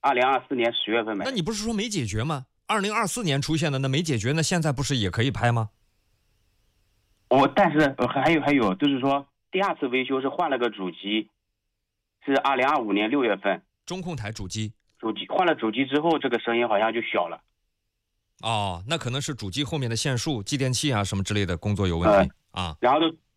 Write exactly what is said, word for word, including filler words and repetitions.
二零二四年十月份买的。 那你不是说没解决吗？二零二四年出现的，那没解决，那现在不是也可以拍吗？ 我但是呃还有还有就是说，第二次维修是换了个主机，是二零二五年六月份。 中控台主机。 主机换了主机之后，这个声音好像就小了。 哦，那可能是主机后面的线束、继电器啊什么之类的工作有问题、呃、啊。 然后都